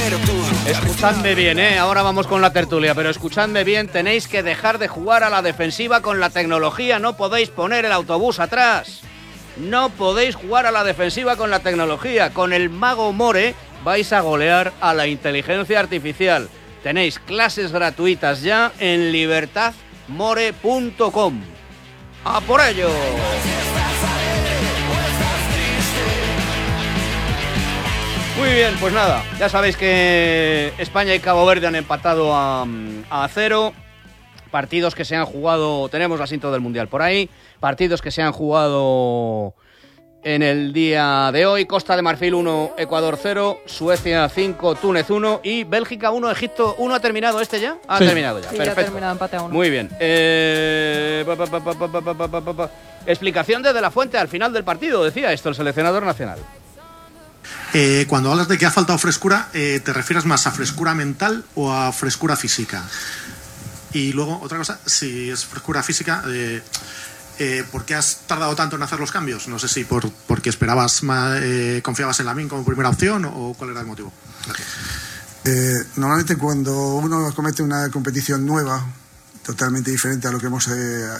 Escuchadme bien, ahora vamos con la tertulia, pero escuchadme bien, tenéis que dejar de jugar a la defensiva con la tecnología, no podéis poner el autobús atrás. No podéis jugar a la defensiva con la tecnología. Con el Mago More vais a golear a la inteligencia artificial. Tenéis clases gratuitas ya en libertadmore.com. ¡A por ello! Muy bien, pues nada, ya sabéis que España y Cabo Verde han empatado a 0. Partidos que se han jugado, tenemos la intro del Mundial por ahí, partidos que se han jugado en el día de hoy. Costa de Marfil 1, Ecuador 0, Suecia 5, Túnez 1 y Bélgica 1, Egipto 1. ¿Ha terminado este ya? Ha terminado ya, sí, perfecto. Ya ha terminado, empate a 1. Muy bien. Explicación de la Fuente al final del partido, decía esto el seleccionador nacional. Cuando hablas de que ha faltado frescura, ¿te refieres más a frescura mental o a frescura física? Y luego, otra cosa, si es frescura física, ¿por qué has tardado tanto en hacer los cambios? No sé si porque esperabas más, confiabas en Lamine como primera opción o cuál era el motivo. Gracias. Normalmente cuando uno comete una competición nueva, totalmente diferente a lo que hemos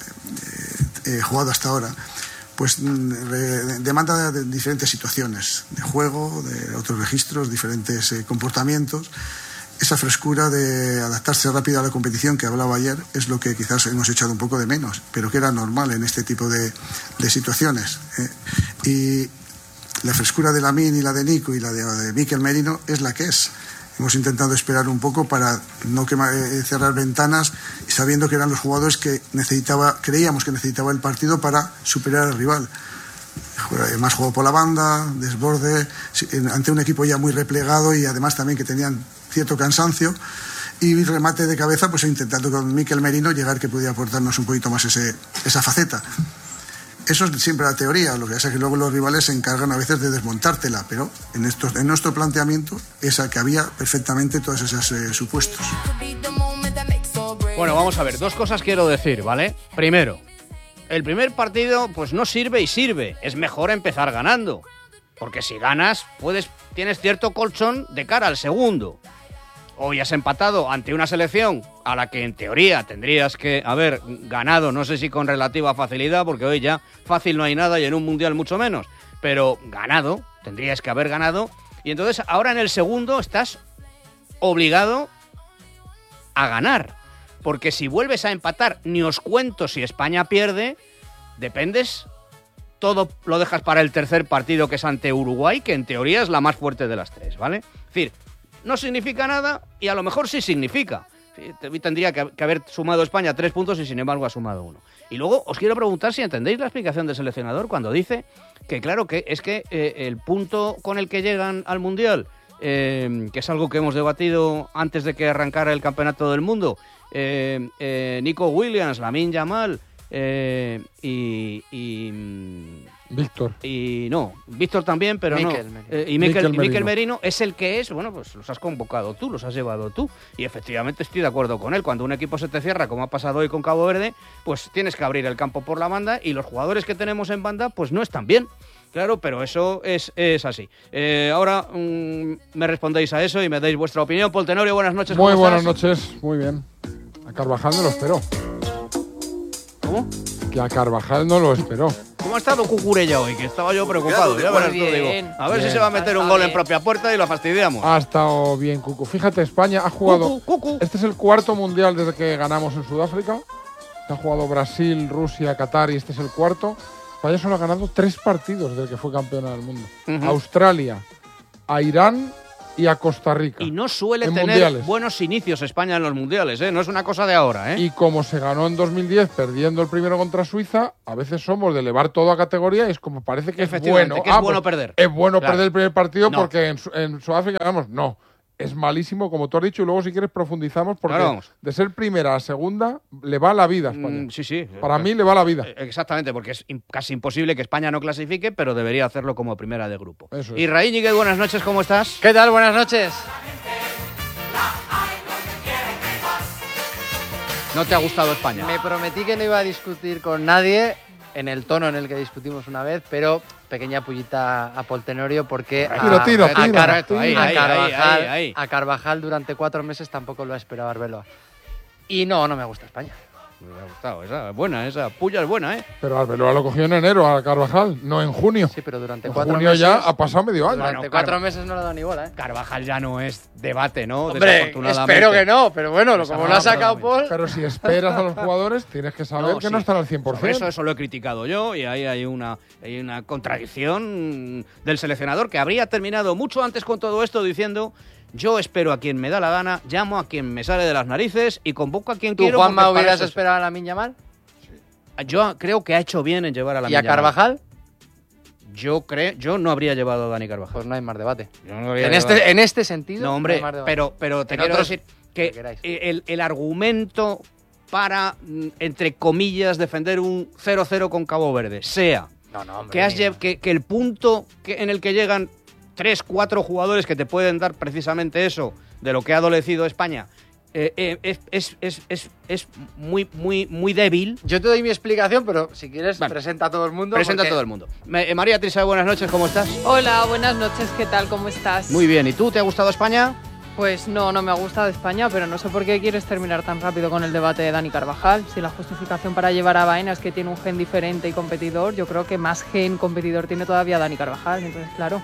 jugado hasta ahora, pues demanda de diferentes situaciones de juego, de otros registros, diferentes comportamientos. Esa frescura de adaptarse rápido a la competición que hablaba ayer es lo que quizás hemos echado un poco de menos, pero que era normal en este tipo de situaciones. Y la frescura de Lamine y la de Nico y la de Mikel Merino es la que es. Hemos intentado esperar un poco para no cerrar ventanas, y sabiendo que eran los jugadores que creíamos que necesitaba el partido para superar al rival. Más juego por la banda, desborde, ante un equipo ya muy replegado y además también que tenían cierto cansancio, y remate de cabeza, pues intentando con Mikel Merino llegar que pudiera aportarnos un poquito más esa faceta. Eso es siempre la teoría, lo que pasa es que luego los rivales se encargan a veces de desmontártela, pero en nuestro planteamiento esa que había perfectamente todos esos supuestos. Bueno, vamos a ver, dos cosas quiero decir, ¿vale? Primero, el primer partido pues no sirve y sirve, es mejor empezar ganando, porque si ganas tienes cierto colchón de cara al segundo. Hoy has empatado ante una selección a la que en teoría tendrías que haber ganado, no sé si con relativa facilidad, porque hoy ya fácil no hay nada y en un mundial mucho menos, pero ganado, tendrías que haber ganado, y entonces ahora en el segundo estás obligado a ganar, porque si vuelves a empatar, ni os cuento si España pierde, dependes, todo lo dejas para el tercer partido, que es ante Uruguay, que en teoría es la más fuerte de las tres, ¿vale? Es decir, no significa nada y a lo mejor sí significa. Tendría que haber sumado España 3 puntos y sin embargo ha sumado 1. Y luego os quiero preguntar si entendéis la explicación del seleccionador cuando dice que claro que es que el punto con el que llegan al Mundial, que es algo que hemos debatido antes de que arrancara el Campeonato del Mundo, Nico Williams, Lamine Yamal Víctor. Y no, Víctor también, pero Mikel no. Merino. Y Mikel Merino es el que es, bueno, pues los has convocado tú, los has llevado tú. Y efectivamente estoy de acuerdo con él. Cuando un equipo se te cierra, como ha pasado hoy con Cabo Verde, pues tienes que abrir el campo por la banda y los jugadores que tenemos en banda, pues no están bien. Claro, pero eso es así. Ahora me respondéis a eso y me dais vuestra opinión. Paul Tenorio, buenas noches. Muy ¿cómo buenas estás? noches, muy bien. A Carvajal no lo esperó. ¿Cómo? Que a Carvajal no lo esperó. ¿Cómo ha estado Cucurella hoy? Que estaba yo preocupado. Ya verás, tú, digo. A ver si se va a meter un gol en propia puerta y lo fastidiamos. Ha estado bien, Cucu. Fíjate, España ha jugado... Cucu. Este es el cuarto mundial desde que ganamos en Sudáfrica. Se ha jugado Brasil, Rusia, Qatar y este es el cuarto. España solo ha ganado 3 partidos desde que fue campeona del mundo. Uh-huh. A Australia, a Irán y a Costa Rica. Y no suele en tener mundiales. buenos inicios España en los mundiales, ¿eh? No es una cosa de ahora, ¿eh? Y como se ganó en 2010 perdiendo el primero contra Suiza, a veces somos de elevar todo a categoría y es como parece que es bueno. Que es bueno perder. Es bueno Claro. perder el primer partido No. porque en Sudáfrica, vamos, no. Es malísimo, como tú has dicho, y luego si quieres profundizamos porque Claro, vamos. de ser primera a segunda le va la vida a España. Sí. Para mí le va la vida. Exactamente, porque es casi imposible que España no clasifique, pero debería hacerlo como primera de grupo. Eso es. Y Raí Ñíguez, buenas noches, ¿cómo estás? ¿Qué tal? Buenas noches. ¿No te ha gustado España? Me prometí que no iba a discutir con nadie en el tono en el que discutimos una vez, pero pequeña pullita a Pol Tenorio porque a Carvajal durante 4 meses tampoco lo ha esperado Arbeloa. Y no me gusta España. Me ha gustado, esa pulla es buena, ¿eh? Pero Arbeloa lo cogió en enero a Carvajal, no en junio. Sí, pero durante en 4 junio meses. ya ha pasado medio año. Durante 4 meses no le ha dado ni bola, ¿eh? Carvajal ya no es debate, ¿no? Hombre, espero que no, pero bueno, como lo ha sacado Paul. Pero si esperas a los jugadores, tienes que saber que no están al 100%. Eso lo he criticado yo y ahí hay una contradicción del seleccionador que habría terminado mucho antes con todo esto diciendo: yo espero a quien me da la gana, llamo a quien me sale de las narices y convoco a quien quiero. ¿Tú, Juanma, hubieras esperado a Lamine Yamal? Yo creo que ha hecho bien en llevar a Lamine Yamal. ¿Y a Carvajal? Yo no habría llevado a Dani Carvajal. Pues no hay más debate. No en este sentido. No, hombre, no pero te quiero decir que el argumento para, entre comillas, defender un 0-0 con Cabo Verde sea que el punto en el que llegan 3-4 jugadores que te pueden dar precisamente eso de lo que ha adolecido España es muy débil. Yo te doy mi explicación, pero si quieres presenta a todo el mundo. Presenta a todo el mundo. María Teresa, buenas noches, ¿cómo estás? Hola, buenas noches, ¿qué tal? ¿Cómo estás? Muy bien, ¿y tú? ¿Te ha gustado España? Pues no me ha gustado España, pero no sé por qué quieres terminar tan rápido con el debate de Dani Carvajal. Si la justificación para llevar a Baena es que tiene un gen diferente y competidor, yo creo que más gen competidor tiene todavía Dani Carvajal, entonces claro.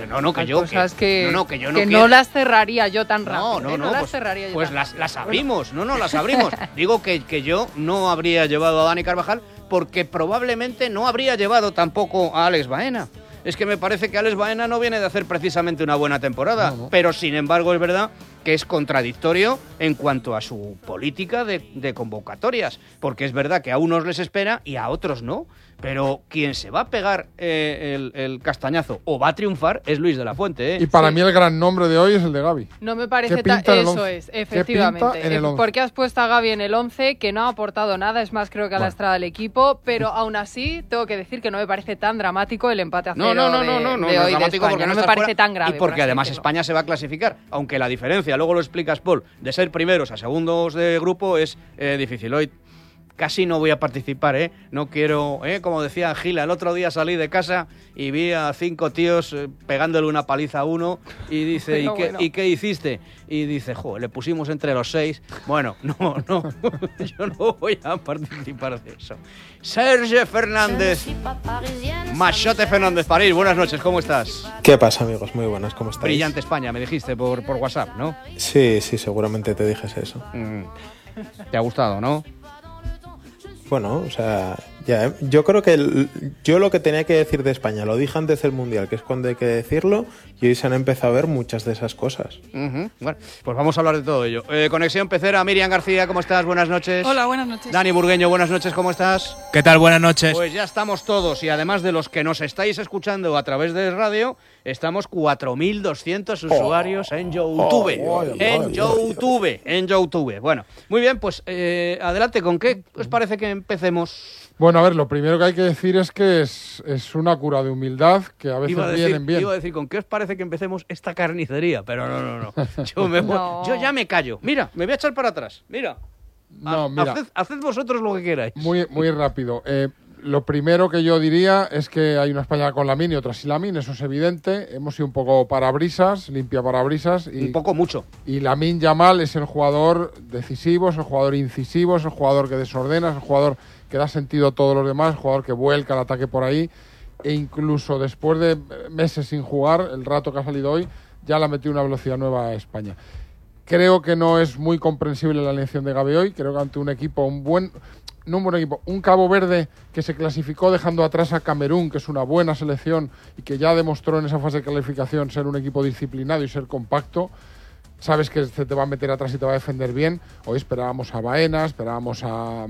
No las cerraría yo tan rápido. Pues las abrimos, las abrimos. Digo que yo no habría llevado a Dani Carvajal porque probablemente no habría llevado tampoco a Alex Baena. Es que me parece que Alex Baena no viene de hacer precisamente una buena temporada, pero sin embargo es verdad que es contradictorio en cuanto a su política de convocatorias, porque es verdad que a unos les espera y a otros no. Pero quien se va a pegar el castañazo o va a triunfar es Luis de la Fuente, ¿eh? Y para mí el gran nombre de hoy es el de Gavi. No me parece eso es, efectivamente. Porque has puesto a Gavi en el 11, que no ha aportado nada, es más, creo que ha lastrado al equipo, pero aún así tengo que decir que no me parece tan dramático el empate a 0 no de es hoy dramático de España. porque no me parece tan grave. Y porque además España se va a clasificar, aunque la diferencia, luego lo explicas, Paul, de ser primeros a segundos de grupo es difícil. Hoy casi no voy a participar, ¿eh? No quiero, como decía Gila, el otro día salí de casa y vi a 5 tíos pegándole una paliza a uno y dice, ¿y qué hiciste? Y dice, le pusimos entre los 6. Bueno, no, yo no voy a participar de eso. Sergio Fernández, Machote Fernández París, buenas noches, ¿cómo estás? ¿Qué pasa, amigos? Muy buenas, ¿cómo estáis? Brillante España, me dijiste por WhatsApp, ¿no? Sí, seguramente te dije eso. ¿Te ha gustado, no? Bueno, o sea, ya, yo creo que yo lo que tenía que decir de España lo dije antes del Mundial, que es cuando hay que decirlo, y hoy se han empezado a ver muchas de esas cosas. Bueno, pues vamos a hablar de todo ello. Conexión Pecera, Miriam García, ¿cómo estás? Buenas noches. Hola, buenas noches. Dani Burgueño, buenas noches, ¿cómo estás? ¿Qué tal? Buenas noches. Pues ya estamos todos, y además de los que nos estáis escuchando a través de radio, estamos 4.200 usuarios en YouTube. En YouTube. Bueno, muy bien, pues adelante, ¿con qué os parece que empecemos? Bueno, a ver, lo primero que hay que decir es que es una cura de humildad que a veces vienen bien. Iba a decir, ¿con qué os parece que empecemos esta carnicería? Pero no. Yo ya me callo. Mira, me voy a echar para atrás. Mira. Haced vosotros lo que queráis. Muy rápido. Lo primero que yo diría es que hay una España con Lamine y otra sin Lamine, eso es evidente. Hemos sido un poco parabrisas, limpia parabrisas. Un poco mucho. Y Lamine Yamal es el jugador decisivo, es el jugador incisivo, es el jugador que desordena, es el jugador que da sentido a todos los demás, el jugador que vuelca el ataque por ahí. E incluso después de meses sin jugar, el rato que ha salido hoy, ya le ha metido una velocidad nueva a España. Creo que no es muy comprensible la elección de Gavi hoy. Creo que ante un equipo, un Cabo Verde que se clasificó dejando atrás a Camerún, que es una buena selección y que ya demostró en esa fase de calificación ser un equipo disciplinado y ser compacto. Sabes que se te va a meter atrás y te va a defender bien. Hoy esperábamos a Baena, esperábamos a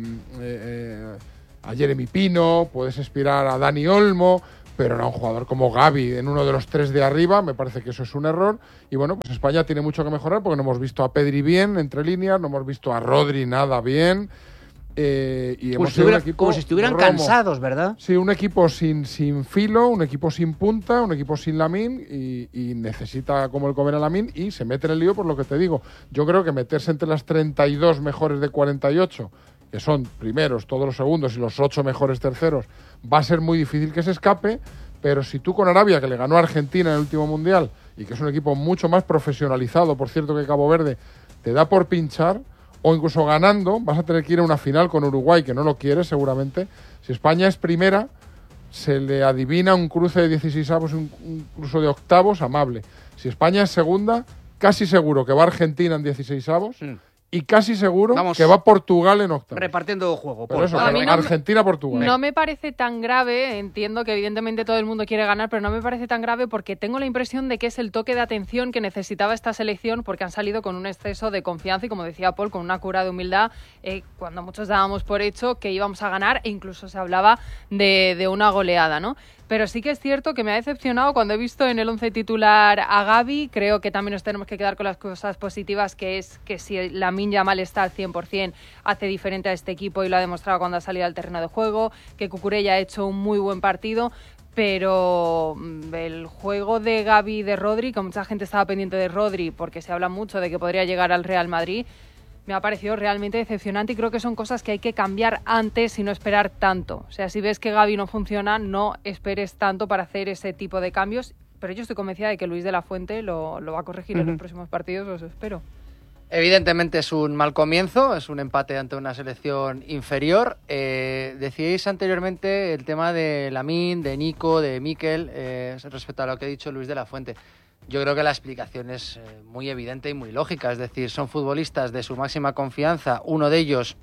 Jeremy Pino, puedes aspirar a Dani Olmo, pero no a un jugador como Gavi en uno de los 3 de arriba. Me parece que eso es un error. Y bueno, pues España tiene mucho que mejorar porque no hemos visto a Pedri bien entre líneas, no hemos visto a Rodri nada bien. Y hemos sido un equipo como si estuvieran cansados, ¿verdad? Sí, un equipo sin filo, un equipo sin punta, un equipo sin Lamine y necesita como el comer a Lamine y se mete en el lío por lo que te digo. Yo creo que meterse entre las 32 mejores de 48 que son primeros, todos los segundos y los 8 mejores terceros, va a ser muy difícil que se escape, pero si tú con Arabia, que le ganó a Argentina en el último Mundial, y que es un equipo mucho más profesionalizado, por cierto, que Cabo Verde, te da por pinchar, o incluso ganando, vas a tener que ir a una final con Uruguay, que no lo quiere seguramente. Si España es primera, se le adivina un cruce de 16avos, un cruce de octavos amable. Si España es segunda, casi seguro que va Argentina en 16avos y casi seguro que va Portugal en octavos. Repartiendo juego. Pero eso, Argentina-Portugal. No me parece tan grave, entiendo que evidentemente todo el mundo quiere ganar, pero no me parece tan grave porque tengo la impresión de que es el toque de atención que necesitaba esta selección, porque han salido con un exceso de confianza y, como decía Paul, con una cura de humildad, cuando muchos dábamos por hecho que íbamos a ganar e incluso se hablaba de una goleada, ¿no? Pero sí que es cierto que me ha decepcionado cuando he visto en el 11 titular a Gavi. Creo que también nos tenemos que quedar con las cosas positivas, que es que si Lamine Yamal está al 100%, hace diferente a este equipo y lo ha demostrado cuando ha salido al terreno de juego, que Cucurella ha hecho un muy buen partido. Pero el juego de Gavi y de Rodri, que mucha gente estaba pendiente de Rodri porque se habla mucho de que podría llegar al Real Madrid, me ha parecido realmente decepcionante y creo que son cosas que hay que cambiar antes y no esperar tanto. O sea, si ves que Gavi no funciona, no esperes tanto para hacer ese tipo de cambios. Pero yo estoy convencida de que Luis de la Fuente lo va a corregir en los próximos partidos, os espero. Evidentemente es un mal comienzo, es un empate ante una selección inferior. Decíais anteriormente el tema de Lamine, de Nico, de Mikel, respecto a lo que ha dicho Luis de la Fuente. Yo creo que la explicación es muy evidente y muy lógica, es decir, son futbolistas de su máxima confianza, uno de ellos,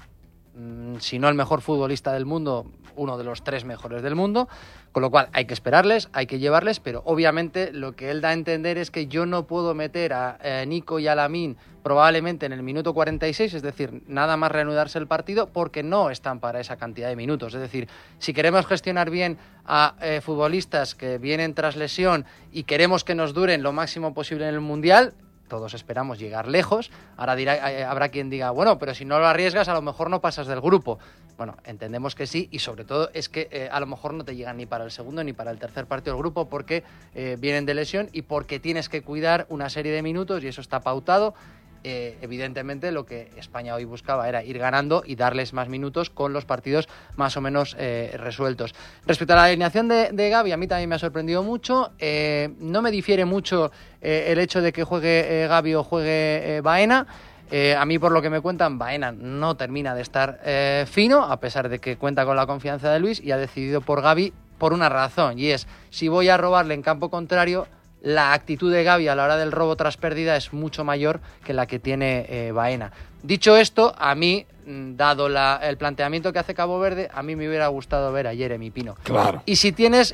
si no el mejor futbolista del mundo, uno de los 3 mejores del mundo, con lo cual hay que esperarles, hay que llevarles, pero obviamente lo que él da a entender es que yo no puedo meter a Nico y a Lamine probablemente en el minuto 46, es decir, nada más reanudarse el partido, porque no están para esa cantidad de minutos. Es decir, si queremos gestionar bien a futbolistas que vienen tras lesión y queremos que nos duren lo máximo posible en el Mundial, todos esperamos llegar lejos. Ahora habrá quien diga, bueno, pero si no lo arriesgas, a lo mejor no pasas del grupo. Bueno, entendemos que sí, y sobre todo es que a lo mejor no te llegan ni para el segundo ni para el tercer partido del grupo porque vienen de lesión y porque tienes que cuidar una serie de minutos y eso está pautado. Evidentemente lo que España hoy buscaba era ir ganando y darles más minutos con los partidos más o menos resueltos. Respecto a la alineación de Gavi, a mí también me ha sorprendido mucho. No me difiere mucho el hecho de que juegue Gavi o juegue Baena. A mí, por lo que me cuentan, Baena no termina de estar fino, a pesar de que cuenta con la confianza de Luis, y ha decidido por Gavi por una razón, y es, si voy a robarle en campo contrario, la actitud de Gavi a la hora del robo tras pérdida es mucho mayor que la que tiene Baena. Dicho esto, a mí, dado el planteamiento que hace Cabo Verde, a mí me hubiera gustado ver a Jeremy Pino. Claro. Y si tienes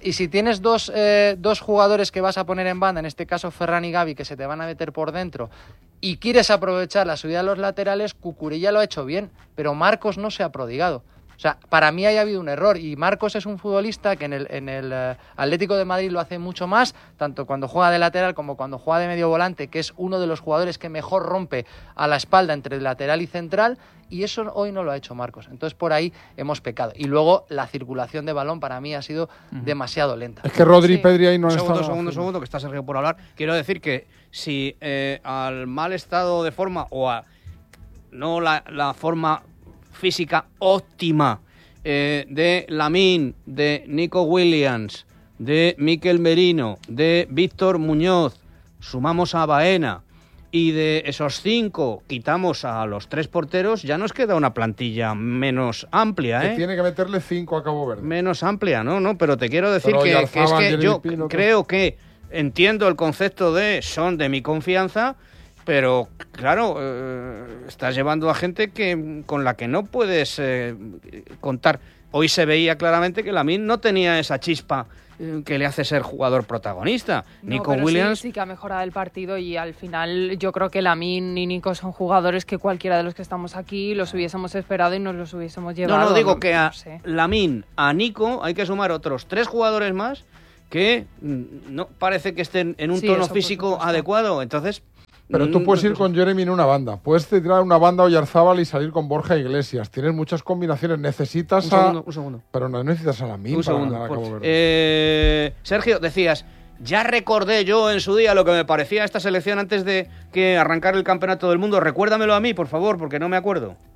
dos jugadores que vas a poner en banda, en este caso Ferran y Gavi, que se te van a meter por dentro, y quieres aprovechar la subida de los laterales, Cucurella lo ha hecho bien, pero Marcos no se ha prodigado. O sea, para mí haya habido un error, y Marcos es un futbolista que en el Atlético de Madrid lo hace mucho más, tanto cuando juega de lateral como cuando juega de medio volante, que es uno de los jugadores que mejor rompe a la espalda entre lateral y central, y eso hoy no lo ha hecho Marcos. Entonces por ahí hemos pecado. Y luego la circulación de balón para mí ha sido demasiado lenta. Es que Rodri y Pedri ahí no han estado... Segundo, que está Sergio por hablar. Quiero decir que si al mal estado de forma o a no la forma física óptima de Lamine, de Nico Williams, de Mikel Merino, de Víctor Muñoz, sumamos a Baena, y de esos 5 quitamos a los 3 porteros, ya nos queda una plantilla menos amplia, que tiene que meterle 5 a Cabo Verde. Menos amplia, no, pero te quiero decir que es que yo creo que entiendo el concepto de son de mi confianza, pero claro, estás llevando a gente con la que no puedes contar. Hoy se veía claramente que Lamine no tenía esa chispa que le hace ser jugador protagonista. No, Nico pero Williams sí que ha mejorado el partido, y al final yo creo que Lamine y Nico son jugadores que cualquiera de los que estamos aquí los hubiésemos esperado y nos los hubiésemos llevado. No digo que a sé. Lamine, a Nico hay que sumar otros 3 jugadores más que no parece que estén en un tono físico adecuado. Entonces, pero tú puedes ir con Jeremy en una banda, puedes tirar una banda Oyarzábal y salir con Borja Iglesias. Tienes muchas combinaciones. Necesitas un segundo. Pero no necesitas a Lamine para ganar a Cabo Verde. Sergio, decías, ya recordé yo en su día lo que me parecía esta selección antes de que arrancara el Campeonato del Mundo. Recuérdamelo a mí, por favor, porque no me acuerdo.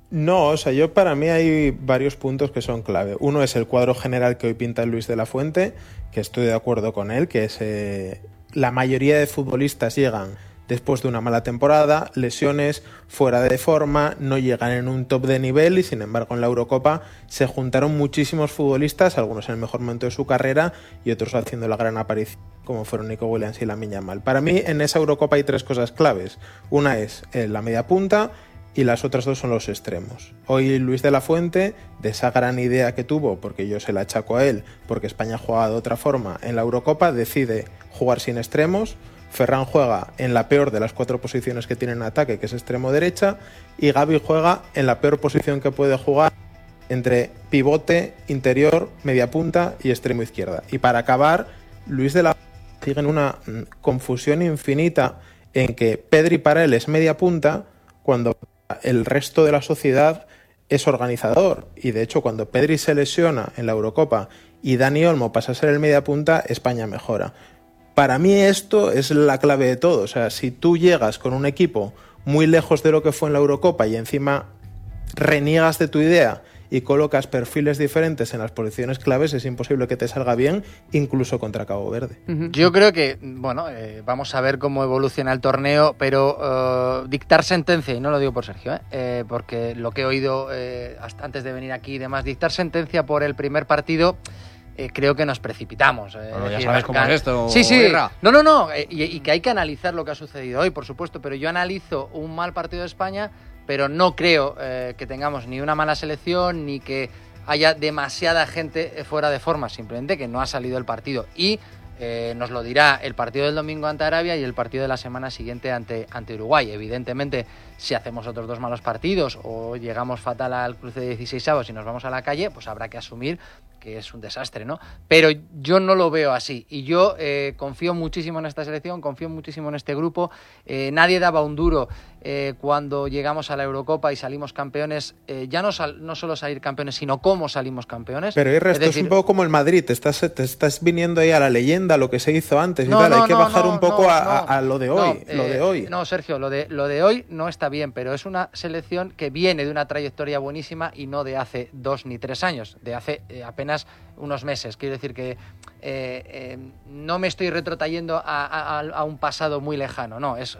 No, o sea, para mí hay varios puntos que son clave. Uno es el cuadro general que hoy pinta Luis de la Fuente, que estoy de acuerdo con él, que es la mayoría de futbolistas llegan después de una mala temporada, lesiones, fuera de forma, no llegan en un top de nivel y sin embargo en la Eurocopa se juntaron muchísimos futbolistas, algunos en el mejor momento de su carrera y otros haciendo la gran aparición, como fueron Nico Williams y Lamine Yamal. Para mí en esa Eurocopa hay 3 cosas claves. Una es la media punta y las otras 2 son los extremos. Hoy Luis de la Fuente, de esa gran idea que tuvo, porque yo se la achaco a él, porque España jugaba de otra forma en la Eurocopa, decide jugar sin extremos. Ferran juega en la peor de las 4 posiciones que tiene en ataque, que es extremo derecha, y Gavi juega en la peor posición que puede jugar, entre pivote, interior, media punta y extremo izquierda. Y para acabar, Luis de la sigue en una confusión infinita en que Pedri para él es media punta, cuando el resto de la sociedad es organizador. Y de hecho, cuando Pedri se lesiona en la Eurocopa y Dani Olmo pasa a ser el media punta, España mejora. Para mí esto es la clave de todo. O sea, si tú llegas con un equipo muy lejos de lo que fue en la Eurocopa y encima reniegas de tu idea y colocas perfiles diferentes en las posiciones claves, es imposible que te salga bien, incluso contra Cabo Verde. Yo creo que, bueno, vamos a ver cómo evoluciona el torneo, pero dictar sentencia, y no lo digo por Sergio, porque lo que he oído hasta antes de venir aquí y demás, dictar sentencia por el primer partido... creo que nos precipitamos. Bueno, ya sabes cómo es esto. Sí. Guerra. No. Y que hay que analizar lo que ha sucedido hoy, por supuesto, pero yo analizo un mal partido de España, pero no creo que tengamos ni una mala selección, ni que haya demasiada gente fuera de forma, simplemente que no ha salido el partido. Y nos lo dirá el partido del domingo ante Arabia y el partido de la semana siguiente ante Uruguay. Evidentemente, si hacemos otros 2 malos partidos o llegamos fatal al cruce de 16avos y nos vamos a la calle, pues habrá que asumir que es un desastre, ¿no? Pero yo no lo veo así y yo confío muchísimo en esta selección, confío muchísimo en este grupo. Nadie daba un duro cuando llegamos a la Eurocopa y salimos campeones, ya no solo salir campeones, sino cómo salimos campeones. Pero esto es un poco como el Madrid, te estás viniendo ahí a la leyenda, lo que se hizo antes y tal, hay que bajar un poco a lo de hoy. No, Sergio, lo de hoy no está bien, pero es una selección que viene de una trayectoria buenísima y no de hace 2 ni 3 años, de hace apenas unos meses. Quiero decir que no me estoy retrotrayendo a un pasado muy lejano, no, es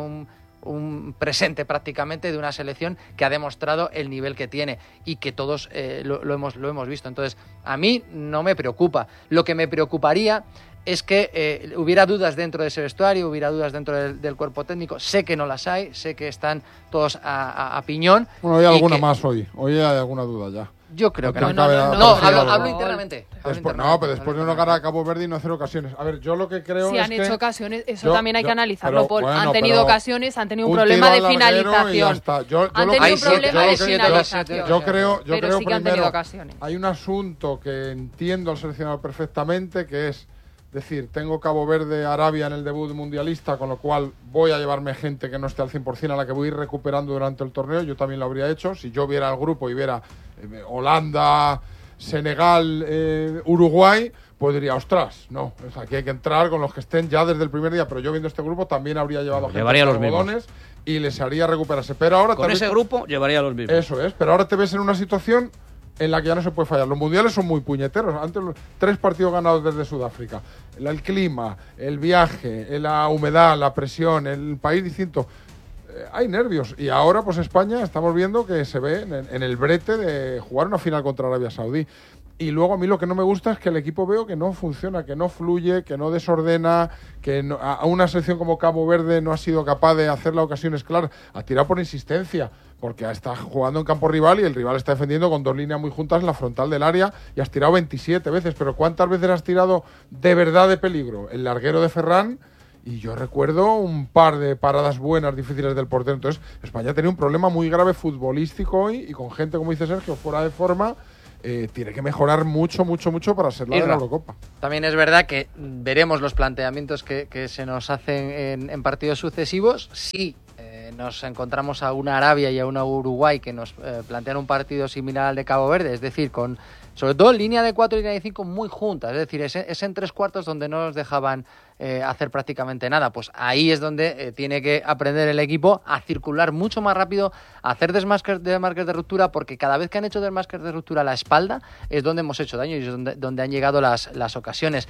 un presente prácticamente de una selección que ha demostrado el nivel que tiene y que todos lo hemos visto. Entonces, a mí no me preocupa. Lo que me preocuparía es que hubiera dudas dentro de ese vestuario, hubiera dudas dentro del cuerpo técnico. Sé que no las hay, sé que están todos a piñón. Bueno, hay alguna más hoy hay alguna duda ya. Yo creo que no. Hablo internamente. Pero después de no ganar a Cabo Verde y no hacer ocasiones. A ver, yo lo que creo si es han que... hecho ocasiones, eso también hay que analizarlo, Paul. Bueno, han tenido ocasiones, han tenido un problema de finalización. Han tenido un problema de finalización. Yo creo sí que han tenido ocasiones. Hay un asunto que entiendo al seleccionador perfectamente, que es decir, tengo Cabo Verde, Arabia en el debut mundialista, con lo cual voy a llevarme gente que no esté al 100% a la que voy a ir recuperando durante el torneo. Yo también lo habría hecho. Si yo viera el grupo y viera Holanda, Senegal, Uruguay, pues diría, ostras, no, o sea, aquí hay que entrar con los que estén ya desde el primer día. Pero yo viendo este grupo también habría llevado gente llevaría los algodones y les haría recuperarse. Pero ahora con ese grupo llevaría los mismos. Eso es, pero ahora te ves en una situación en la que ya no se puede fallar. Los mundiales son muy puñeteros. Antes 3 partidos ganados desde Sudáfrica. El clima, el viaje, la humedad, la presión, el país distinto. Hay nervios. Y ahora, pues España, estamos viendo que se ve en el brete de jugar una final contra Arabia Saudí. Y luego a mí lo que no me gusta es que el equipo veo que no funciona, que no fluye, que no desordena, que a una selección como Cabo Verde no ha sido capaz de hacer las ocasiones claras. Ha tirado por insistencia, porque está jugando en campo rival y el rival está defendiendo con 2 líneas muy juntas en la frontal del área y has tirado 27 veces. Pero ¿cuántas veces has tirado de verdad de peligro? El larguero de Ferran, y yo recuerdo un par de paradas buenas, difíciles del portero. Entonces, España tenía un problema muy grave futbolístico hoy y con gente, como dice Sergio, fuera de forma. Tiene que mejorar mucho para ser la de la Eurocopa. También es verdad que veremos los planteamientos que se nos hacen en partidos sucesivos. Sí, nos encontramos a una Arabia y a una Uruguay que nos plantean un partido similar al de Cabo Verde, es decir, con sobre todo línea de 4 y línea de 5 muy juntas, es decir, es en 3/4 donde no nos dejaban hacer prácticamente nada. Pues ahí es donde tiene que aprender el equipo a circular mucho más rápido, a hacer desmarques de ruptura, porque cada vez que han hecho desmarques de ruptura a la espalda es donde hemos hecho daño y es donde han llegado las ocasiones.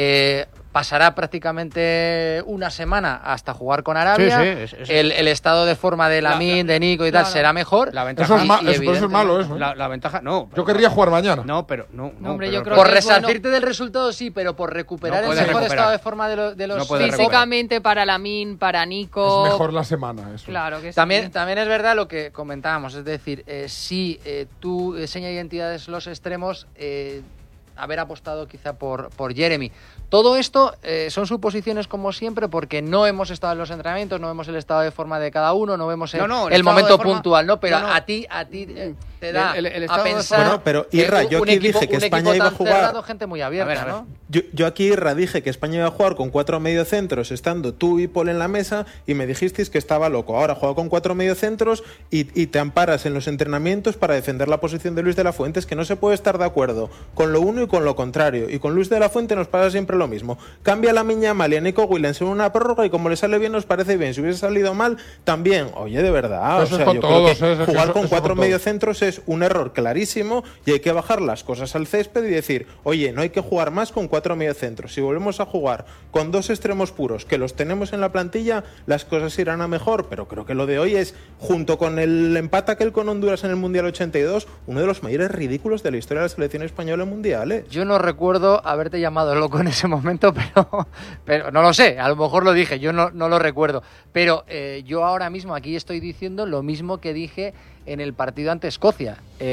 Pasará prácticamente una semana hasta jugar con Arabia. Sí. El estado de forma de Lamine, de Nico y tal será mejor. La ventaja, eso es malo, eso. La ventaja, no. Yo querría jugar mañana. No, pero no. Hombre, yo creo Por que es resarcirte del resultado sí, pero por recuperar No el puedes mejor recuperar. estado de forma de los No puedes físicamente para Lamine, para Nico. Es mejor la semana, eso. Claro que sí. También es verdad lo que comentábamos, es decir, si tú señas identidades los extremos, haber apostado quizá por Jeremy. Todo esto son suposiciones como siempre, porque no hemos estado en los entrenamientos, no vemos el estado de forma de cada uno, no vemos el momento puntual, ¿no? Pero a ti te da el a pensar. Bueno, pero Irra, yo aquí dije que España iba a jugar. Cerrado, gente muy abierta, ¿no? Yo aquí, Irra, dije que España iba a jugar con 4 mediocentros, estando tú y Paul en la mesa, y me dijisteis que estaba loco. Ahora juega con 4 mediocentros y te amparas en los entrenamientos para defender la posición de Luis de la Fuente. Es que no se puede estar de acuerdo con lo uno y con lo contrario. Y con Luis de la Fuente nos pasa siempre lo mismo. Cambia la Miña Mal y a Nico Williams en una prórroga y como le sale bien nos parece bien. Si hubiese salido mal, también. Oye, de verdad. Eso o sea, es con yo todos, creo que jugar con 4 todos. mediocentros es un error clarísimo y hay que bajar las cosas al césped y decir, oye, no hay que jugar más con 4 mediocentros. Si volvemos a jugar con 2 extremos puros, que los tenemos en la plantilla, las cosas irán a mejor. Pero creo que lo de hoy es, junto con el empate aquel con Honduras en el Mundial 82, uno de los mayores ridículos de la historia de la selección española en mundiales. Yo no recuerdo haberte llamado loco en ese momento, pero no lo sé, a lo mejor lo dije, yo no lo recuerdo. Pero yo ahora mismo aquí estoy diciendo lo mismo que dije en el partido ante Escocia.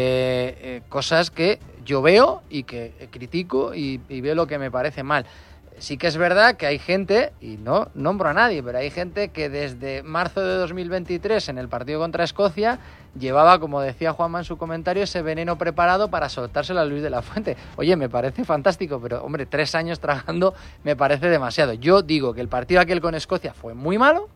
Cosas que yo veo y que critico y veo lo que me parece mal. Sí que es verdad que hay gente, y no nombro a nadie, pero hay gente que desde marzo de 2023 en el partido contra Escocia llevaba, como decía Juanma en su comentario, ese veneno preparado para soltárselo a Luis de la Fuente. Oye, me parece fantástico, pero hombre, 3 años tragando me parece demasiado. Yo digo que el partido aquel con Escocia fue muy malo.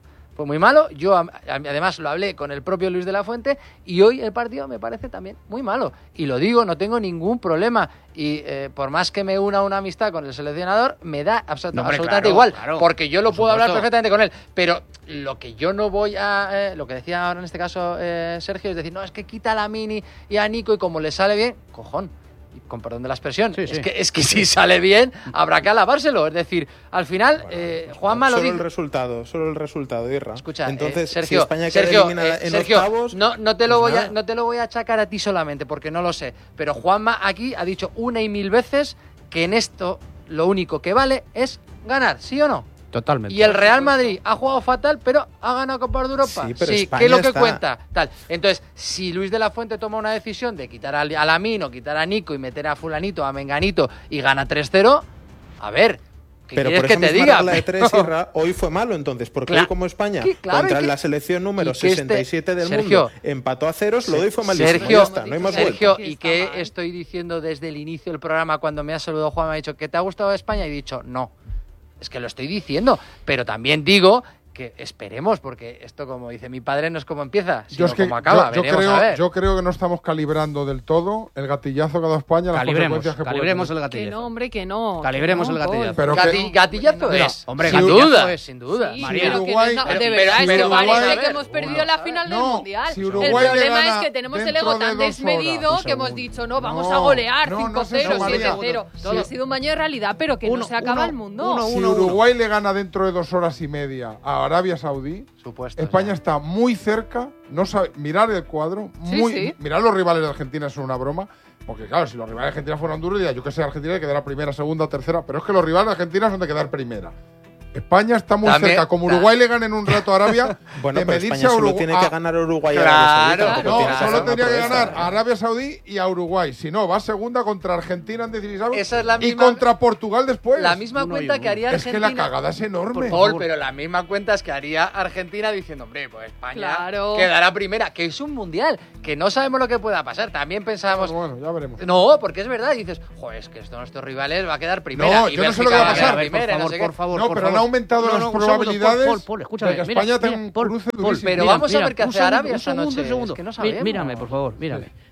Yo además lo hablé con el propio Luis de la Fuente y hoy el partido me parece también muy malo. Y lo digo, no tengo ningún problema. Y por más que me una amistad con el seleccionador, me da absolutamente igual. Claro, porque yo lo puedo hablar perfectamente con él. Pero lo que yo no voy a... lo que decía ahora en este caso Sergio, es decir, no, es que quita a Lamine y a Nico y como le sale bien, cojón. Y con perdón de la expresión, sí. Es que si sale bien, habrá que alabárselo. Es decir, al final, Juanma lo dice. Solo el resultado, Irra. Escucha, entonces, Sergio, si España queda eliminada en octavos, no te lo voy a achacar a ti solamente, porque no lo sé. Pero Juanma aquí ha dicho 1 y 1000 veces que en esto lo único que vale es ganar, ¿sí o no? Totalmente. Y el Real Madrid ha jugado fatal, pero ha ganado Copa de Europa. Sí, pero ¿qué España es lo que está... cuenta? Tal. Entonces, si Luis de la Fuente toma una decisión de quitar a Lamine o quitar a Nico y meter a fulanito, a menganito y gana 3-0, a ver, ¿qué pero quieres por que esa te misma diga? regla de 3, Irra, hoy fue malo entonces, porque hoy como España contra la selección número 67 del mundo empató a ceros, lo de hoy fue malísimo. Ya está, no hay más Sergio, vuelta. ¿y qué estoy diciendo desde el inicio del programa cuando me ha saludado Juan? Me ha dicho que te ha gustado España y he dicho no. Es que lo estoy diciendo, pero también digo que esperemos, porque esto, como dice mi padre, no es como empieza, sino como acaba. Yo creo que no estamos calibrando del todo el gatillazo que ha dado España, las consecuencias que calibremos puede el gatillazo. Que no, hombre, que no. Calibremos el gatillazo. Pero gatillazo es. Hombre, sin duda. Sin duda. Sí, María, pero Uruguay, que no, de pero verdad, es que Uruguay, parece que hemos perdido la final del Mundial. Si El Uruguay problema le es gana que tenemos el dentro ego de tan 2 desmedido horas, que hemos dicho, no, vamos No, a golear no, 5-0, María. 7-0. Todo ha sido un baño de realidad, pero que no se acaba el mundo. Si Uruguay le gana dentro de 2 horas y media a Arabia Saudí, España está muy cerca. No sabe, mirar el cuadro, mirar los rivales de Argentina es una broma. Porque claro, si los rivales de Argentina fueran Honduras, diría yo que sé, Argentina de quedar primera, segunda, tercera. Pero es que los rivales de Argentina son de quedar primera. España está muy cerca. Como Uruguay le gane en un rato a Arabia, bueno, de pero medirse España a solo Uruguay. tiene que ganar a Uruguay Claro, a Arabia Saudí. No, solo tendría que ganar a Arabia Saudí y a Uruguay. Si no, va segunda contra Argentina en 16avos Esa es la y misma, contra Portugal después. La misma cuenta que haría Es Argentina. que la cagada es enorme. Pero la misma cuenta es que haría Argentina diciendo, hombre, pues España Claro. quedará primera, que es un mundial, que no sabemos lo que pueda pasar. También pensábamos. Bueno, ya veremos. No, porque es verdad, dices, joder, es que nuestros rivales va a quedar primera. No, y yo no sé lo Bélgica que va a pasar. primera, Por favor, no, pero han aumentado las probabilidades de que España tenga un cruce durísimo. Pero vamos a ver qué hace Arabia esta noche. Un segundo. Es que no sabemos. Mírame, por favor, mírame. Vale.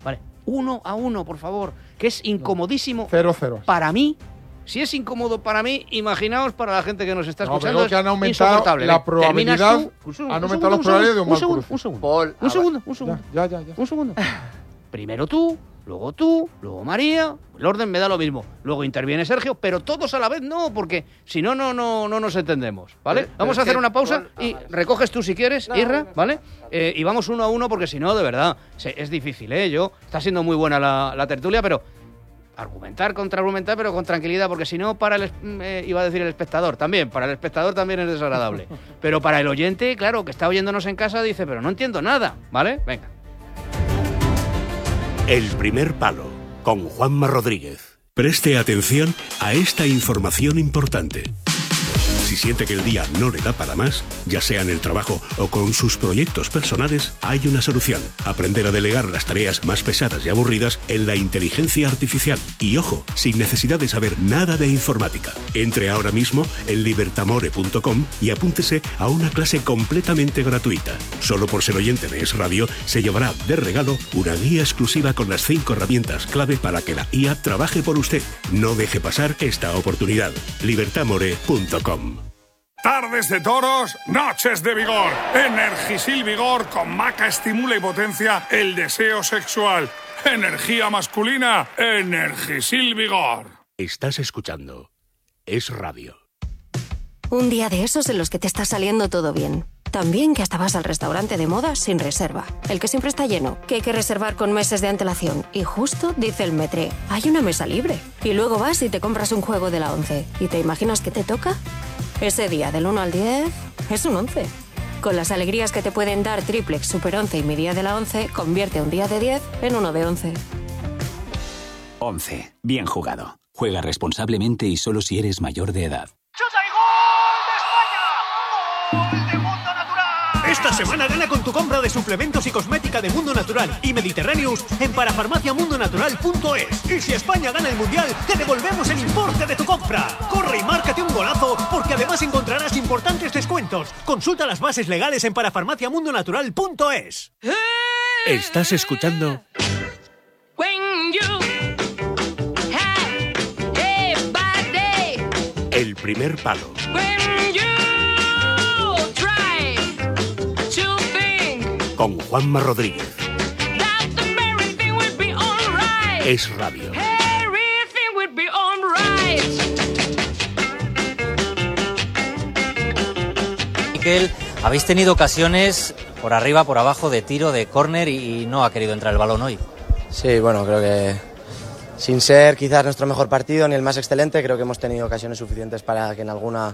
1-1, por favor, que es incomodísimo 0-0. para mí. Si es incómodo para mí, imaginaos para la gente que nos está escuchando. Pero que han aumentado la probabilidad. Han aumentado las probabilidades de un mal cruce. Un segundo. Ya. Un segundo. Primero tú, luego María. El orden me da lo mismo. Luego interviene Sergio, pero todos a la vez no, porque si no nos entendemos, ¿vale? Vamos a hacer una pausa y recoges tú si quieres, Irra, ¿vale? Y vamos 1-1 porque si no, de verdad, es difícil, ¿eh? Está siendo muy buena la tertulia, pero argumentar, contraargumentar, pero con tranquilidad, porque si no, iba a decir el espectador también, para el espectador también es desagradable. Pero para el oyente, claro, que está oyéndonos en casa, dice, pero no entiendo nada, ¿vale? Venga. El primer palo, con Juanma Rodríguez. Preste atención a esta información importante. Si siente que el día no le da para más, ya sea en el trabajo o con sus proyectos personales, hay una solución. Aprender a delegar las tareas más pesadas y aburridas en la inteligencia artificial. Y ojo, sin necesidad de saber nada de informática. Entre ahora mismo en libertamore.com y apúntese a una clase completamente gratuita. Solo por ser oyente de Es Radio, se llevará de regalo una guía exclusiva con las 5 herramientas clave para que la IA trabaje por usted. No deje pasar esta oportunidad. libertamore.com. Tardes de toros, noches de vigor. Energisil Vigor con maca estimula y potencia el deseo sexual. Energía masculina, Energisil Vigor. Estás escuchando Es Radio. Un día de esos en los que te está saliendo todo bien. También que hasta vas al restaurante de moda sin reserva. El que siempre está lleno, que hay que reservar con meses de antelación. Y justo dice el Metre, hay una mesa libre. Y luego vas y te compras un juego de la 11. ¿Y te imaginas que te toca? Ese día del 1 al 10 es un 11. Con las alegrías que te pueden dar Triplex, Super 11 y mi día de la 11, convierte un día de 10 en uno de 11. 11. Bien jugado. Juega responsablemente y solo si eres mayor de edad. Esta semana gana con tu compra de suplementos y cosmética de Mundo Natural y Mediterraneous en parafarmaciamundonatural.es. Y si España gana el Mundial, te devolvemos el importe de tu compra. Corre y márcate un golazo, porque además encontrarás importantes descuentos. Consulta las bases legales en parafarmaciamundonatural.es. Estás escuchando El primer palo. Con Juanma Rodríguez. Es Radio. Miquel, habéis tenido ocasiones por arriba, por abajo, de tiro, de córner y no ha querido entrar el balón hoy. Sí, bueno, creo que sin ser quizás nuestro mejor partido ni el más excelente, creo que hemos tenido ocasiones suficientes para que en alguna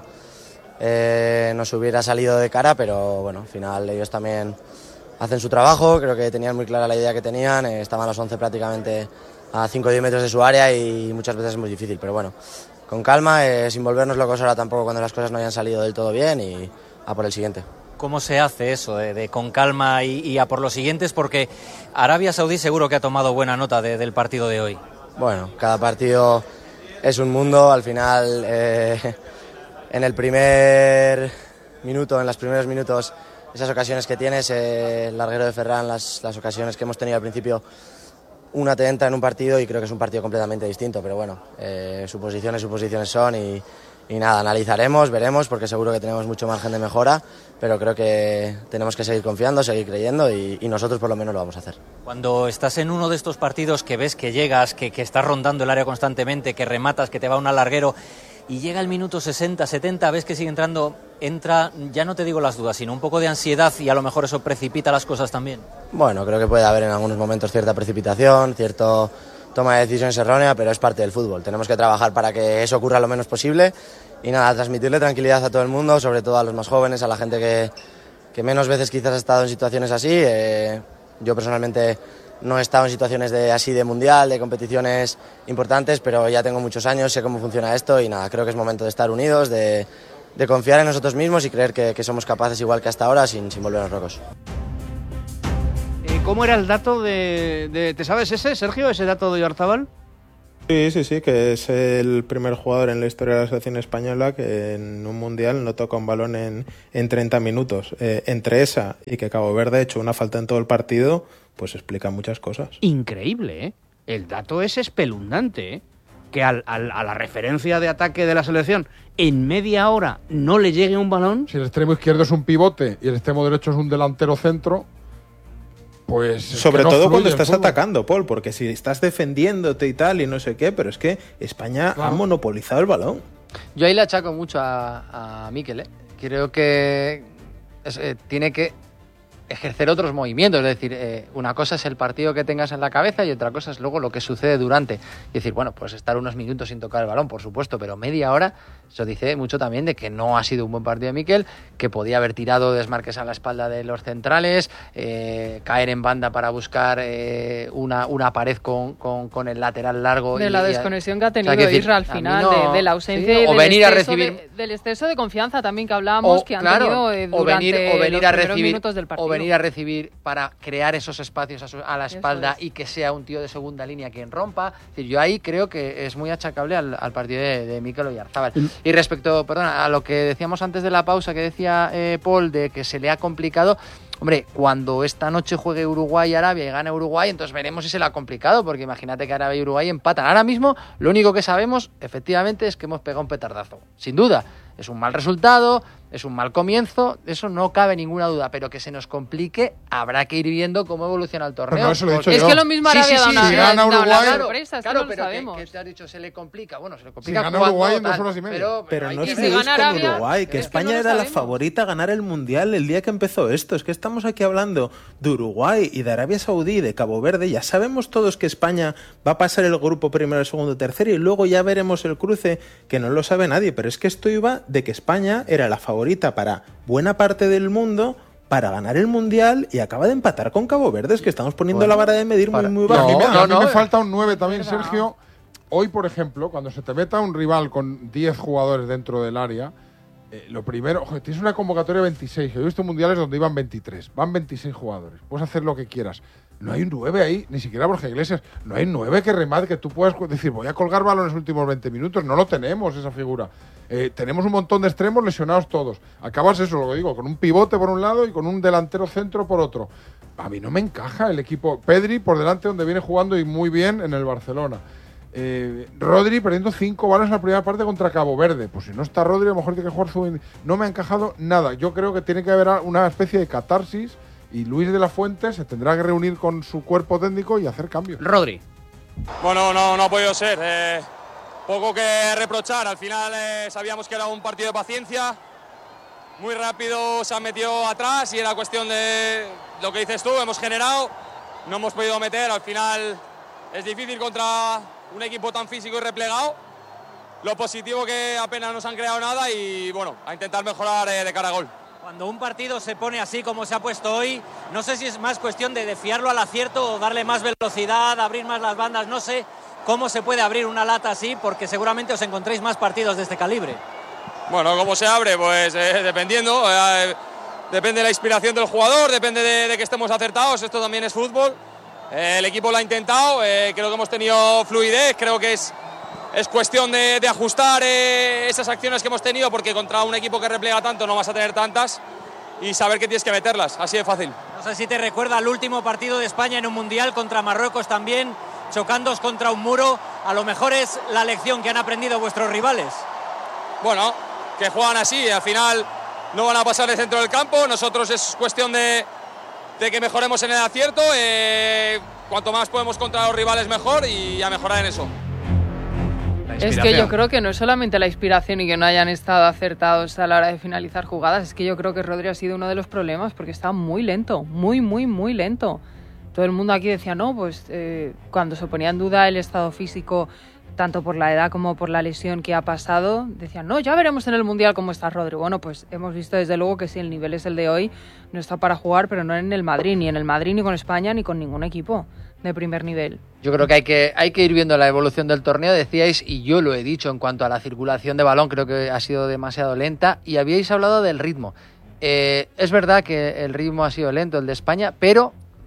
nos hubiera salido de cara, pero bueno, al final ellos también hacen su trabajo, creo que tenían muy clara la idea que tenían, estaban los 11 prácticamente a 5 o 10 metros de su área y muchas veces es muy difícil, pero bueno, con calma, sin volvernos locos ahora tampoco cuando las cosas no hayan salido del todo bien y a por el siguiente. ¿Cómo se hace eso, de con calma y a por los siguientes? Porque Arabia Saudí seguro que ha tomado buena nota del partido de hoy. Bueno, cada partido es un mundo, al final en el primer minuto, en los primeros minutos, esas ocasiones que tienes, el larguero de Ferran, las ocasiones que hemos tenido al principio, una te entra en un partido y creo que es un partido completamente distinto, pero bueno, suposiciones son y nada, analizaremos, veremos, porque seguro que tenemos mucho margen de mejora, pero creo que tenemos que seguir confiando, seguir creyendo y nosotros por lo menos lo vamos a hacer. Cuando estás en uno de estos partidos que ves que llegas, que estás rondando el área constantemente, que rematas, que te va un alarguero y llega el minuto 60, 70, ves que sigue entrando, entra, ya no te digo las dudas, sino un poco de ansiedad y a lo mejor eso precipita las cosas también. Bueno, creo que puede haber en algunos momentos cierta precipitación, cierto toma de decisiones errónea, pero es parte del fútbol. Tenemos que trabajar para que eso ocurra lo menos posible y nada, transmitirle tranquilidad a todo el mundo, sobre todo a los más jóvenes, a la gente que menos veces quizás ha estado en situaciones así. Yo personalmente no he estado en situaciones así de mundial, de competiciones importantes, pero ya tengo muchos años, sé cómo funciona esto y nada, creo que es momento de estar unidos, de confiar en nosotros mismos y creer que somos capaces igual que hasta ahora sin volvernos locos. ¿Cómo era el dato de... ¿Te sabes ese, Sergio, ese dato de Oyarzabal? Sí, que es el primer jugador en la historia de la selección española que en un mundial no toca un balón en 30 minutos. Entre esa y que Cabo Verde ha hecho una falta en todo el partido, pues explica muchas cosas. Increíble, ¿eh? El dato es espeluznante, ¿eh? Que a la referencia de ataque de la selección en media hora no le llegue un balón. Si el extremo izquierdo es un pivote y el extremo derecho es un delantero centro, pues... Sobre todo cuando estás atacando, Paul, porque si estás defendiéndote y tal y no sé qué, pero es que España ha monopolizado el balón. Yo ahí le achaco mucho a Mikel, ¿eh? Creo que tiene que ejercer otros movimientos, es decir, una cosa es el partido que tengas en la cabeza y otra cosa es luego lo que sucede durante. Es decir, bueno, pues estar unos minutos sin tocar el balón, por supuesto, pero media hora, eso dice mucho también de que no ha sido un buen partido de Mikel, que podía haber tirado desmarques a la espalda de los centrales, caer en banda para buscar una pared con el lateral largo. De la desconexión que ha tenido Isra al final, de la ausencia y o venir a recibir del exceso de confianza también que hablábamos que han tenido durante los primeros minutos del partido. Venir a recibir para crear esos espacios a la espalda y que sea un tío de segunda línea quien rompa. Es decir, yo ahí creo que es muy achacable al partido de Mikel Oyarzabal. Y respecto, a lo que decíamos antes de la pausa, que decía Paul, de que se le ha complicado, hombre, cuando esta noche juegue Uruguay y Arabia y gane Uruguay, entonces veremos si se le ha complicado, porque imagínate que Arabia y Uruguay empatan. Ahora mismo, lo único que sabemos, efectivamente, es que hemos pegado un petardazo. Sin duda, es un mal resultado, es un mal comienzo, de eso no cabe ninguna duda, pero que se nos complique, habrá que ir viendo cómo evoluciona el torneo. No, eso lo he dicho es yo. que lo mismo Arabia si gana Uruguay, claro, pero sabemos. ¿qué te has dicho? Se le complica. Bueno, se le complica. Si gana Uruguay en 2 horas y media. Pero no si estéis gana Arabia, con Uruguay, que España era la favorita a ganar el Mundial el día que empezó esto. Es que estamos aquí hablando de Uruguay y de Arabia Saudí y de Cabo Verde. Ya sabemos todos que España va a pasar el grupo primero, segundo, tercero y luego ya veremos el cruce, que no lo sabe nadie. Pero es que esto iba de que España era la favorita para buena parte del mundo para ganar el Mundial y acaba de empatar con Cabo Verde. Es que estamos poniendo la vara de medir muy baja. A mí me falta un 9 también, Sergio. Hoy, por ejemplo, cuando se te meta un rival con 10 jugadores dentro del área, lo primero, tienes una convocatoria de 26. Yo he visto mundiales donde iban 23. Van 26 jugadores. Puedes hacer lo que quieras. No hay un 9 ahí, ni siquiera Borja Iglesias. No hay 9 que remate, que tú puedas decir, voy a colgar balón en los últimos 20 minutos. No lo tenemos, esa figura. Tenemos un montón de extremos lesionados todos. Acabas eso, lo que digo, con un pivote por un lado y con un delantero centro por otro. A mí no me encaja el equipo. Pedri por delante, donde viene jugando y muy bien en el Barcelona. Rodri perdiendo 5 balones en la primera parte contra Cabo Verde. Pues si no está Rodri, a lo mejor tiene que jugar No me ha encajado nada. Yo creo que tiene que haber una especie de catarsis y Luis de la Fuente se tendrá que reunir con su cuerpo técnico y hacer cambios. Rodri. Bueno, no ha podido ser. Poco que reprochar. Al final sabíamos que era un partido de paciencia. Muy rápido se han metido atrás y era cuestión de lo que dices tú. Hemos generado, no hemos podido meter. Al final es difícil contra un equipo tan físico y replegado. Lo positivo que apenas nos han creado nada y bueno, a intentar mejorar de cara a gol. Cuando un partido se pone así como se ha puesto hoy, no sé si es más cuestión de fiarlo al acierto o darle más velocidad, abrir más las bandas, no sé cómo se puede abrir una lata así, porque seguramente os encontréis más partidos de este calibre. Bueno, ¿cómo se abre? Pues dependiendo, depende de la inspiración del jugador, depende de que estemos acertados, esto también es fútbol. El equipo lo ha intentado, creo que hemos tenido fluidez, creo que es cuestión de ajustar esas acciones que hemos tenido, porque contra un equipo que replega tanto no vas a tener tantas, y saber que tienes que meterlas, así de fácil. No sé si te recuerda el último partido de España en un Mundial contra Marruecos también, chocándoos contra un muro. A lo mejor es la lección que han aprendido vuestros rivales. Bueno, que juegan así, al final no van a pasar de centro del campo, nosotros es cuestión de que mejoremos en el acierto, cuanto más podemos contra los rivales mejor y a mejorar en eso. Es que yo creo que no es solamente la inspiración y que no hayan estado acertados a la hora de finalizar jugadas, es que yo creo que Rodri ha sido uno de los problemas porque estaba muy lento, muy lento. Todo el mundo aquí decía, no, pues cuando se ponía en duda el estado físico, tanto por la edad como por la lesión que ha pasado, decían, no, ya veremos en el Mundial cómo está Rodri. Bueno, pues hemos visto desde luego que si el nivel es el de hoy, no está para jugar, pero no en el Madrid, ni con España, ni con ningún equipo de primer nivel. Yo creo que hay que ir viendo la evolución del torneo, decíais, y yo lo he dicho en cuanto a la circulación de balón, creo que ha sido demasiado lenta, y habíais hablado del ritmo. Es verdad que el ritmo ha sido lento, el de España, pero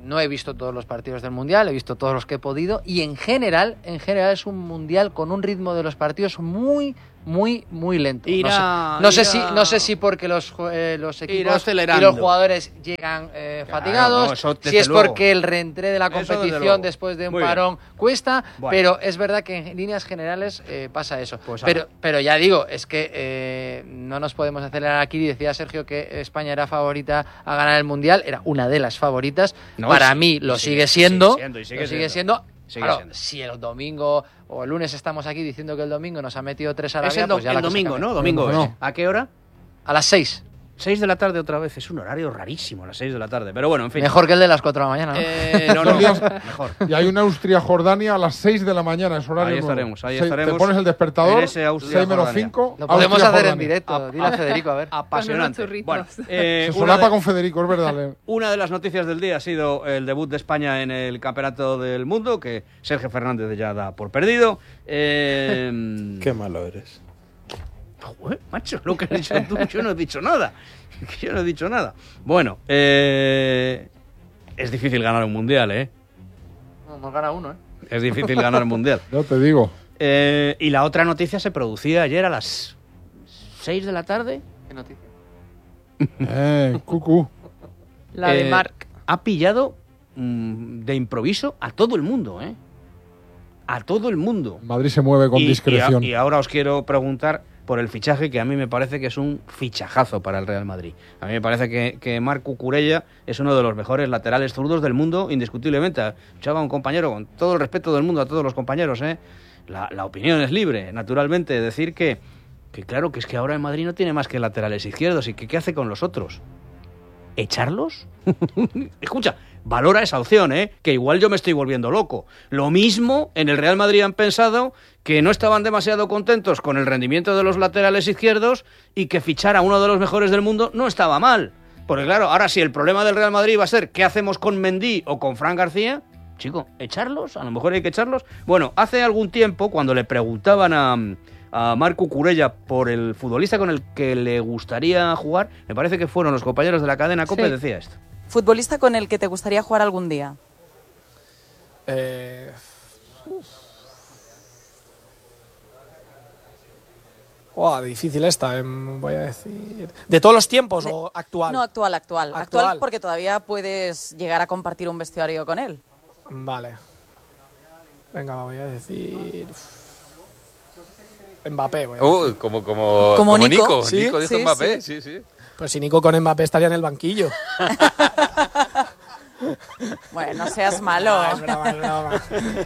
no he visto todos los partidos del Mundial, he visto todos los que he podido, y en general es un Mundial con un ritmo de los partidos muy lento. No sé si porque los equipos y los jugadores llegan fatigados, si es luego. porque el reentré de la competición después de un parón cuesta, pero es verdad que en líneas generales pasa eso. Pues pero ya digo, es que no nos podemos acelerar aquí. Decía Sergio que España era favorita a ganar el Mundial, era una de las favoritas. Para mí lo sigue siendo. Claro, si el domingo o el lunes estamos aquí diciendo que el domingo nos ha metido 3 Arabia, es pues ya el domingo, ¿no? Domingo es. ¿A qué hora? A las 6. 6 de la tarde otra vez. Es un horario rarísimo, a las 6 de la tarde. Pero bueno, en fin. Mejor que el de las 4 de la mañana, ¿no? No, mejor. Y hay una Austria-Jordania a las 6 de la mañana, es horario nuevo. Ahí estaremos. Te pones el despertador, 6-5. Lo podemos hacer en directo. Dile a Federico, a ver. Apasionante. Bueno, se solapa con Federico, es verdad. Una de las noticias del día ha sido el debut de España en el Campeonato del Mundo, que Sergio Fernández ya da por perdido. Qué malo eres. Joder, macho, lo que has dicho tú, yo no he dicho nada. Bueno, es difícil ganar un mundial, ¿eh? No, hemos ganado uno, ¿eh? Es difícil ganar un mundial. Yo te digo. Y la otra noticia se producía ayer a las 6 de la tarde. ¿Qué noticia? Cucú. La de Marc. Ha pillado de improviso a todo el mundo, ¿eh? A todo el mundo. Madrid se mueve con discreción. Y ahora os quiero preguntar por el fichaje, que a mí me parece que es un fichajazo para el Real Madrid. A mí me parece que Marc Cucurella es uno de los mejores laterales zurdos del mundo, indiscutiblemente. Escuchaba a un compañero, con todo el respeto del mundo a todos los compañeros, la opinión es libre, naturalmente. Decir que claro, que es que ahora en Madrid no tiene más que laterales izquierdos. ¿Y qué hace con los otros? ¿Echarlos? Escucha, valora esa opción, que igual yo me estoy volviendo loco. Lo mismo en el Real Madrid han pensado que no estaban demasiado contentos con el rendimiento de los laterales izquierdos y que fichar a uno de los mejores del mundo no estaba mal. Porque claro, ahora si el problema del Real Madrid va a ser qué hacemos con Mendy o con Fran García, chico, ¿echarlos? A lo mejor hay que echarlos. Bueno, hace algún tiempo, cuando le preguntaban a Marc Cucurella por el futbolista con el que le gustaría jugar, me parece que fueron los compañeros de la cadena COPE, decía esto. ¿Futbolista con el que te gustaría jugar algún día? Difícil esta, voy a decir. ¿De todos los tiempos o actual? No, actual, porque todavía puedes llegar a compartir un vestuario con él. Vale. Venga, voy a decir... Mbappé. Como Nico. ¿Sí? Nico dijo Mbappé, sí. Pues si Nico con Mbappé estaría en el banquillo. Bueno, no seas malo. Es broma.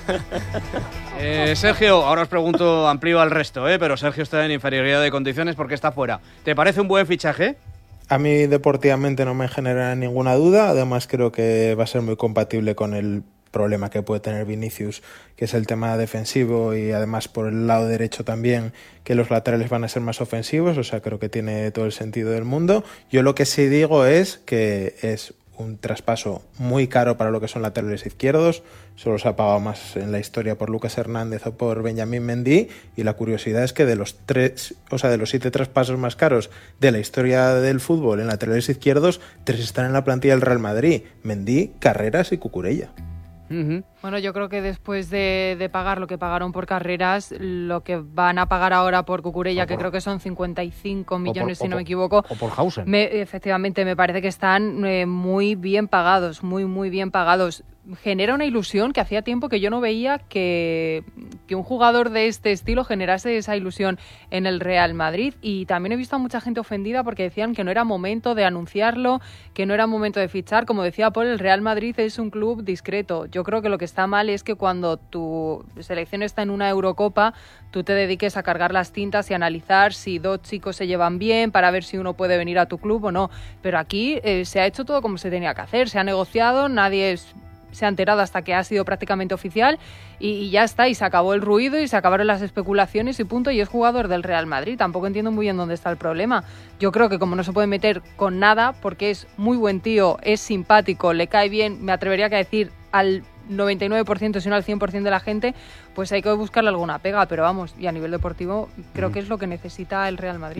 Sergio, ahora os pregunto, amplío al resto, pero Sergio está en inferioridad de condiciones porque está fuera. ¿Te parece un buen fichaje? A mí deportivamente no me genera ninguna duda. Además creo que va a ser muy compatible con el problema que puede tener Vinicius, que es el tema defensivo, y además por el lado derecho también, que los laterales van a ser más ofensivos. O sea, creo que tiene todo el sentido del mundo. Yo lo que sí digo es que es un traspaso muy caro para lo que son laterales izquierdos. Solo se ha pagado más en la historia por Lucas Hernández o por Benjamín Mendy, y la curiosidad es que de los 7 traspasos más caros de la historia del fútbol en laterales izquierdos, 3 están en la plantilla del Real Madrid: Mendy, Carreras y Cucurella. Bueno, yo creo que después de pagar lo que pagaron por Carreras, lo que van a pagar ahora por Cucurella, que creo que son 55 millones, si no me equivoco. O por Hausen. Efectivamente, me parece que están muy bien pagados, muy bien pagados. Genera una ilusión que hacía tiempo que yo no veía que un jugador de este estilo generase esa ilusión en el Real Madrid. Y también he visto a mucha gente ofendida porque decían que no era momento de anunciarlo, que no era momento de fichar. Como decía Paul, el Real Madrid es un club discreto. Yo creo que lo que está mal es que cuando tu selección está en una Eurocopa, tú te dediques a cargar las tintas y analizar si 2 chicos se llevan bien para ver si uno puede venir a tu club o no. Pero aquí se ha hecho todo como se tenía que hacer. Se ha negociado, nadie se ha enterado hasta que ha sido prácticamente oficial y ya está, y se acabó el ruido y se acabaron las especulaciones y punto, y es jugador del Real Madrid. Tampoco entiendo muy bien dónde está el problema. Yo creo que como no se puede meter con nada, porque es muy buen tío, es simpático, le cae bien, me atrevería a decir al 99%, si no al 100% de la gente, pues hay que buscarle alguna pega, pero vamos, y a nivel deportivo creo que es lo que necesita el Real Madrid. ¿Irra?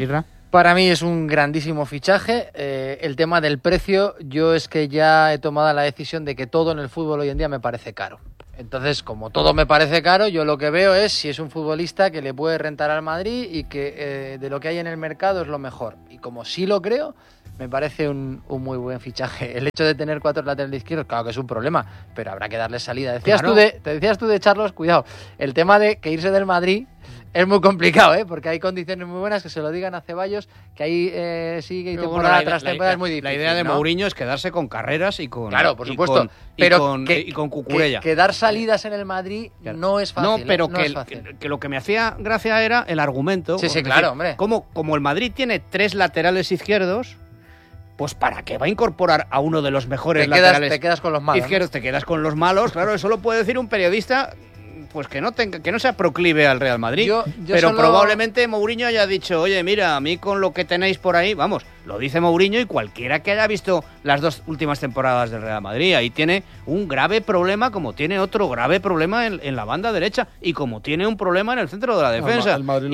Para mí es un grandísimo fichaje. El tema del precio, yo es que ya he tomado la decisión de que todo en el fútbol hoy en día me parece caro. Entonces, como todo me parece caro, yo lo que veo es si es un futbolista que le puede rentar al Madrid y que de lo que hay en el mercado es lo mejor. Y como sí lo creo, me parece un muy buen fichaje. El hecho de tener 4 laterales izquierdos, claro que es un problema, pero habrá que darle salida. Claro. Te decías tú de Charlos, cuidado, el tema de que irse del Madrid es muy complicado, porque hay condiciones muy buenas, que se lo digan a Ceballos, que ahí sigue temporada tras temporada, es muy difícil. La idea de ¿no? Mourinho es quedarse con Carreras y con... Claro, por supuesto, pero y con Cucurella. Que dar salidas en el Madrid no es fácil. No, pero no es fácil. que lo que me hacía gracia era el argumento. Sí, es claro, decir, hombre. Como el Madrid tiene 3 laterales izquierdos, pues ¿para qué va a incorporar a uno de los mejores laterales te quedas con los malos, izquierdos? ¿No? Te quedas con los malos, claro, eso lo puede decir un periodista pues que no sea proclive al Real Madrid. Yo pero solo... probablemente Mourinho haya dicho, oye, mira, a mí con lo que tenéis por ahí, vamos, lo dice Mourinho y cualquiera que haya visto las 2 últimas temporadas del Real Madrid, ahí tiene un grave problema, como tiene otro grave problema en la banda derecha y como tiene un problema en el centro de la defensa.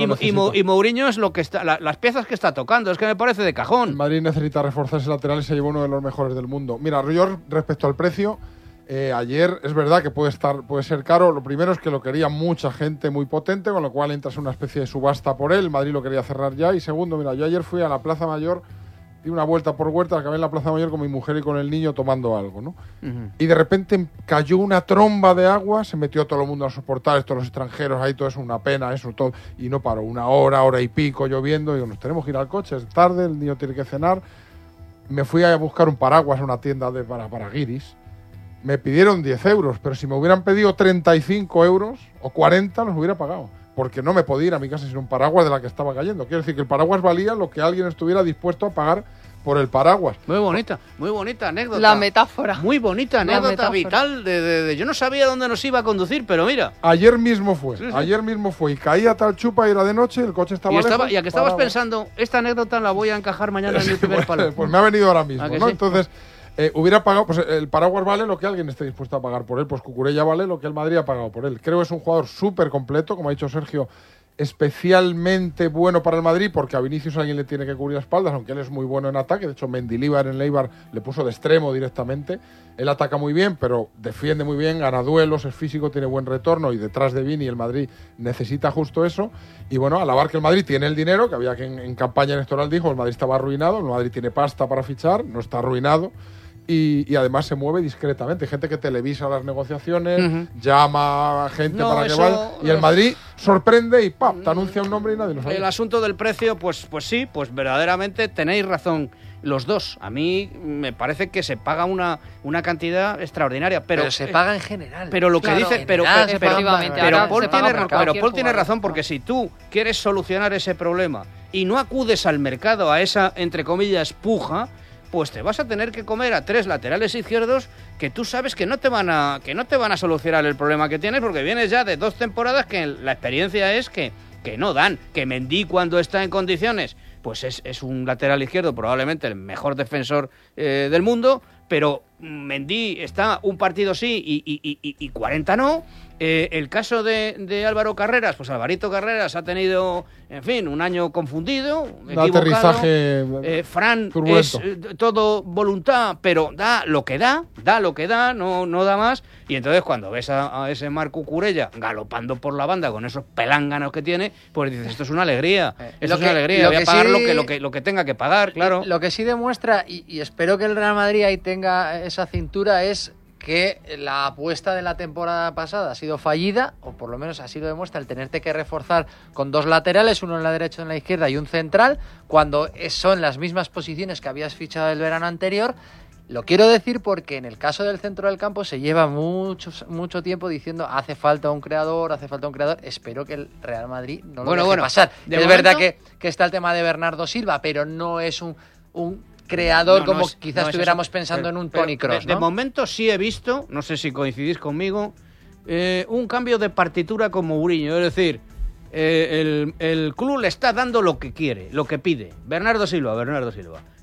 Y Mourinho es lo que está, las piezas que está tocando, es que me parece de cajón. El Madrid necesita reforzarse lateral y se lleva uno de los mejores del mundo. Mira, yo respecto al precio, ayer es verdad que puede ser caro. Lo primero es que lo quería mucha gente muy potente, con lo cual entras en una especie de subasta por él. El Madrid lo quería cerrar ya. Y segundo, mira, yo ayer fui a la Plaza Mayor, di una vuelta por Huerta, acabé en la Plaza Mayor con mi mujer y con el niño tomando algo, ¿no? Y de repente cayó una tromba de agua, se metió todo el mundo a sus portales, todos los extranjeros, ahí todo es una pena, eso todo, y no paró, 1 hora, 1 hora y pico lloviendo. Digo, nos tenemos que ir al coche, es tarde, el niño tiene que cenar. Me fui a buscar un paraguas a una tienda para guiris. Me pidieron 10 euros, pero si me hubieran pedido 35 euros o 40 los hubiera pagado, porque no me podía ir a mi casa sin un paraguas de la que estaba cayendo. Quiero decir que el paraguas valía lo que alguien estuviera dispuesto a pagar por el paraguas. Muy bonita anécdota. La metáfora. Muy bonita anécdota vital. Yo no sabía dónde nos iba a conducir, pero mira. Ayer mismo fue, y caía tal chupa y era de noche, el coche estaba lejos. Y a que estabas pensando, esta anécdota la voy a encajar mañana en el primer palo. Pues me ha venido ahora mismo, ¿no? Sí? Entonces... hubiera pagado, pues el paraguas vale lo que alguien esté dispuesto a pagar por él, pues Cucurella vale lo que el Madrid ha pagado por él. Creo que es un jugador súper completo, como ha dicho Sergio, especialmente bueno para el Madrid, porque a Vinicius alguien le tiene que cubrir las espaldas, aunque él es muy bueno en ataque. De hecho, Mendilibar en Eibar le puso de extremo directamente. Él ataca muy bien, pero defiende muy bien, gana duelos, es físico, tiene buen retorno, y detrás de Vini el Madrid necesita justo eso. Y bueno, alabar que el Madrid tiene el dinero, que había que en campaña electoral dijo, el Madrid estaba arruinado, el Madrid tiene pasta para fichar, no está arruinado. Y además se mueve discretamente. Hay gente que televisa las negociaciones, llama a gente para que vaya. Y el Madrid sorprende y ¡pam! Te anuncia un nombre y nadie lo sabe. El asunto del precio, pues sí, pues verdaderamente tenéis razón los dos. A mí me parece que se paga una cantidad extraordinaria. Pero se paga en general. Pero lo que dice. Pero Paul tiene razón, porque si tú quieres solucionar ese problema y no acudes al mercado a esa, entre comillas, puja, pues te vas a tener que comer a 3 laterales izquierdos que tú sabes que no te van a solucionar el problema que tienes, porque vienes ya de 2 temporadas que la experiencia es que no dan. Que Mendy, cuando está en condiciones, pues es un lateral izquierdo, probablemente el mejor defensor del mundo, pero Mendy está un partido sí y 40 no. El caso de Álvaro Carreras, pues Alvarito Carreras ha tenido, en fin, un año confundido, un aterrizaje Fran turbulento. Es todo voluntad, pero da lo que da, no da más. Y entonces cuando ves a ese Marc Cucurella galopando por la banda con esos pelánganos que tiene, pues dices, esto es una alegría, voy a pagar lo que tenga que pagar, claro. Lo que sí demuestra, y espero que el Real Madrid ahí tenga esa cintura, es que la apuesta de la temporada pasada ha sido fallida, o por lo menos así lo demuestra el tenerte que reforzar con 2 laterales, uno en la derecha y en la izquierda y un central, cuando son las mismas posiciones que habías fichado el verano anterior. Lo quiero decir porque en el caso del centro del campo se lleva mucho tiempo diciendo hace falta un creador. Espero que el Real Madrid no lo deje pasar. Es verdad que está el tema de Bernardo Silva, pero no es un creador quizás estuviéramos pensando en un Toni Kroos, ¿no? De momento sí he visto, no sé si coincidís conmigo, un cambio de partitura con Mourinho. Es decir, el club le está dando lo que quiere, lo que pide. Bernardo Silva.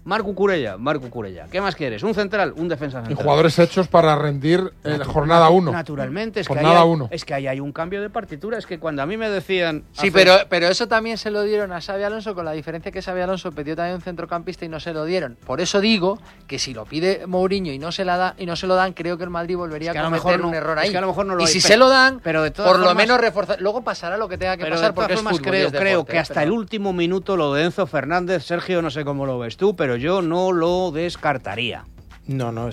Marc Cucurella. ¿Qué más quieres? ¿Un central? Un defensa central. Y jugadores hechos para rendir en jornada 1. Naturalmente, es que ahí hay un cambio de partitura. Es que cuando a mí me decían... Sí, pero eso también se lo dieron a Xabi Alonso, con la diferencia que Xabi Alonso pidió también un centrocampista y no se lo dieron. Por eso digo que si lo pide Mourinho y no se lo dan, creo que el Madrid volvería a cometer un error ahí. Es que a lo mejor no lo y hay, si se lo dan, pero de todas por lo formas, menos reforzar. Luego pasará lo que tenga que pasar, porque es fútbol. Creo que hasta el último minuto lo de Enzo Fernández, Sergio, no sé cómo lo ves tú, pero yo no lo descartaría. No,